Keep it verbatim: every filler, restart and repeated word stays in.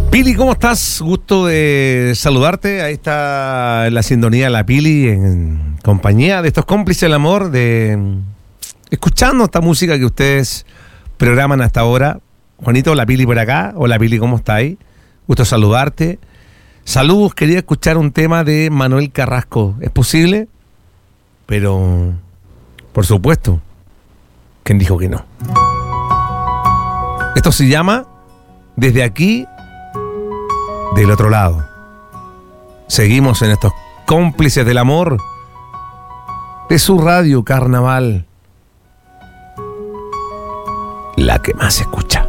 Pili, ¿cómo estás? Gusto de saludarte. Ahí está la sintonía de la Pili en compañía de estos cómplices del amor, de escuchando esta música que ustedes programan hasta ahora. Juanito, la Pili por acá. Hola Pili, ¿cómo estás ahí? Gusto saludarte. Saludos, quería escuchar un tema de Manuel Carrasco. ¿Es posible? Pero, por supuesto, ¿quién dijo que no? Esto se llama Desde aquí, del otro lado. Seguimos en estos cómplices del amor de su radio Carnaval, la que más se escucha.